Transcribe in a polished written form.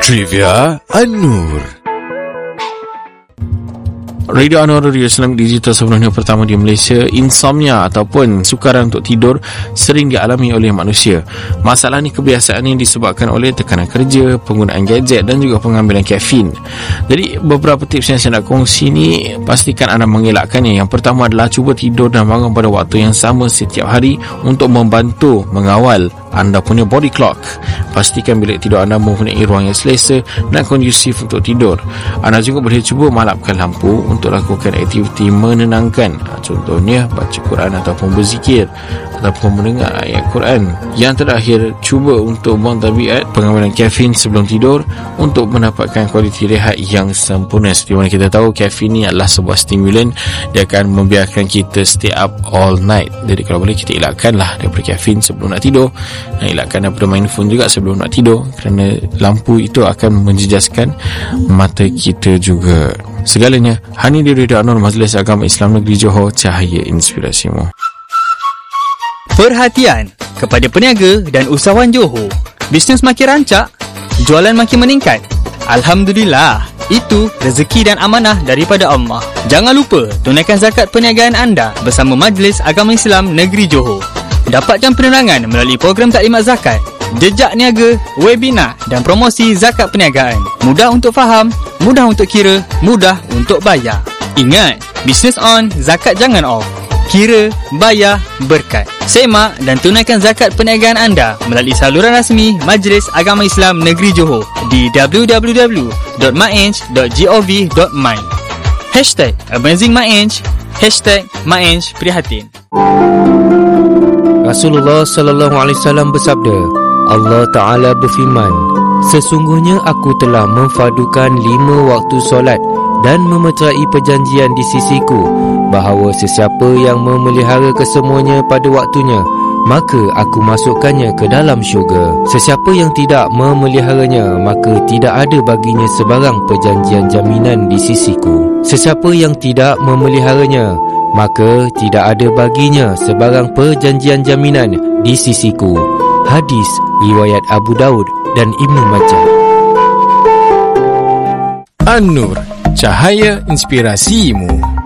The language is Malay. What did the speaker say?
Trivia An-Nur. Radio An-Nur, Radio Islam Digital sebenarnya pertama di Malaysia. Insomnia ataupun sukaran untuk tidur sering dialami oleh manusia. Masalah ni kebiasaan ini disebabkan oleh tekanan kerja, penggunaan gadget dan juga pengambilan kafein. Jadi beberapa tips yang saya nak kongsi ni, pastikan anda mengelakkannya. Yang pertama adalah cuba tidur dan bangun pada waktu yang sama setiap hari untuk membantu mengawal anda punya body clock. Pastikan bilik tidur anda mempunyai ruang yang selesa dan kondusif untuk tidur. Anda juga boleh cuba malapkan lampu untuk lakukan aktiviti menenangkan. Contohnya baca Quran ataupun berzikir ataupun mendengar ayat Quran. Yang terakhir, cuba untuk buang tabiat pengambilan kafein sebelum tidur untuk mendapatkan kualiti rehat yang sempurna. Seperti mana kita tahu, kafein ni adalah sebuah stimulan. Dia akan membiarkan kita stay up all night. Jadi kalau boleh kita elakkanlah daripada kafein sebelum nak tidur, dan elakkan daripada main phone juga sebelum nak tidur, kerana lampu itu akan menjejaskan mata kita juga. Segalanya hanya di Radio An-Nur, Majlis Agama Islam Negeri Johor, cahaya inspirasimu. Perhatian kepada peniaga dan usahawan Johor. Bisnes makin rancak, jualan makin meningkat. Alhamdulillah, itu rezeki dan amanah daripada Allah. Jangan lupa tunaikan zakat perniagaan anda bersama Majlis Agama Islam Negeri Johor. Dapatkan penerangan melalui program taklimat zakat, jejak niaga, webinar dan promosi zakat perniagaan. Mudah untuk faham, mudah untuk kira, mudah untuk bayar. Ingat, bisnes on, zakat jangan off. Kira, bayar, berkat. Semak dan tunaikan zakat perniagaan anda melalui saluran rasmi Majlis Agama Islam Negeri Johor di www.maenj.gov.my. #AmazingMaenj, #MaenjPrihatin. Rasulullah sallallahu alaihi wasallam bersabda, Allah Ta'ala berfirman, sesungguhnya aku telah memfadukan 5 waktu solat dan memeterai perjanjian di sisiku, bahawa sesiapa yang memelihara kesemuanya pada waktunya, maka aku masukkannya ke dalam syurga. Sesiapa yang tidak memeliharanya, maka tidak ada baginya sebarang perjanjian jaminan di sisiku. Sesiapa yang tidak memeliharanya, maka tidak ada baginya sebarang perjanjian jaminan di sisiku. Hadis riwayat Abu Daud dan Ibnu Majah. An-Nur, cahaya inspirasimu.